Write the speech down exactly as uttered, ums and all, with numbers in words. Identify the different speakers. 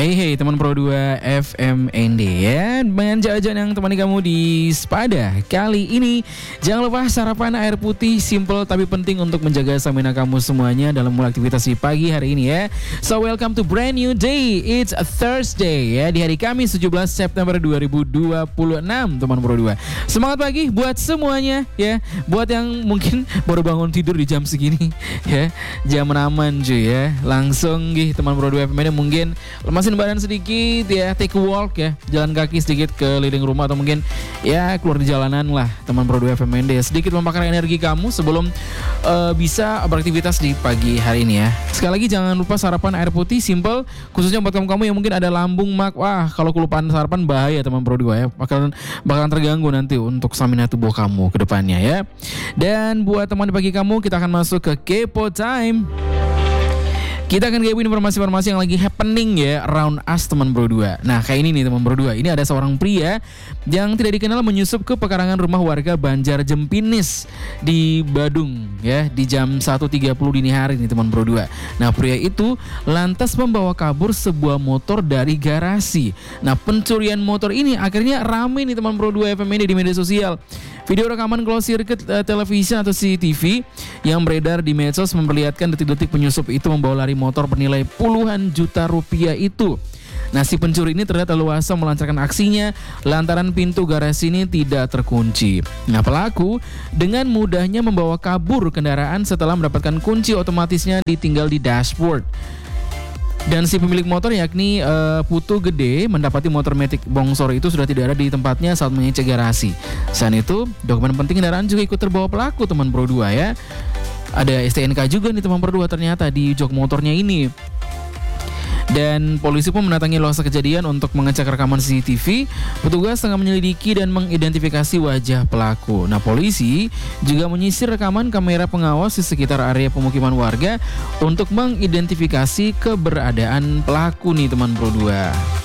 Speaker 1: Hey hey teman Pro dua F M N D ya. Dengan jajan yang temani kamu di Spada kali ini, jangan lupa sarapan air putih simple tapi penting untuk menjaga stamina kamu semuanya dalam mulai aktivitas di pagi hari ini ya. So welcome to brand new day. It's a Thursday ya, di hari Kamis tujuh belas September dua ribu dua puluh enam teman Pro dua. Semangat pagi buat semuanya ya. Buat yang mungkin baru bangun tidur di jam segini ya, jam enaman cuy ya. Langsung gih teman Pro dua F M N D mungkin lemasin badan sedikit ya, take a walk ya, jalan kaki sedikit ke keliling rumah atau mungkin ya keluar di jalanan lah teman Pro dua F M N D, sedikit membakar energi kamu sebelum uh, bisa beraktivitas di pagi hari ini ya. Sekali lagi jangan lupa sarapan air putih simple, khususnya buat kamu-kamu yang mungkin ada lambung mak, wah kalau kelupaan sarapan bahaya teman Pro dua ya, bakalan bakalan terganggu nanti untuk stamina tubuh kamu ke depannya ya. Dan buat teman di pagi kamu, kita akan masuk ke Kepo Time. Kita akan kepoin informasi-informasi yang lagi happening ya around us teman Pro dua. Nah kayak ini nih teman Pro dua, ini ada seorang pria yang tidak dikenal menyusup ke pekarangan rumah warga Banjarjempinis di Badung ya di jam satu tiga puluh dini hari nih teman Pro dua. Nah pria itu lantas membawa kabur sebuah motor dari garasi. Nah pencurian motor ini akhirnya rame nih teman Pro dua F M N D di media sosial. Video rekaman closed circuit uh, television atau C C T V yang beredar di medsos memperlihatkan detik-detik penyusup itu membawa lari motor bernilai puluhan juta rupiah itu. Nah si pencuri ini terlihat leluasa melancarkan aksinya lantaran pintu garasi ini tidak terkunci. Nah pelaku dengan mudahnya membawa kabur kendaraan setelah mendapatkan kunci otomatisnya ditinggal di dashboard. Dan si pemilik motor yakni uh, Putu Gede mendapati motor Matic bongsor itu sudah tidak ada di tempatnya saat mengecek garasi. Selain itu, dokumen penting kendaraan juga ikut terbawa pelaku teman Pro dua ya. Ada S T N K juga nih teman Pro dua ternyata di jok motornya ini. Dan polisi pun mendatangi lokasi kejadian untuk mengecek rekaman C C T V. Petugas tengah menyelidiki dan mengidentifikasi wajah pelaku. Nah polisi juga menyisir rekaman kamera pengawas di sekitar area pemukiman warga untuk mengidentifikasi keberadaan pelaku nih teman Pro dua.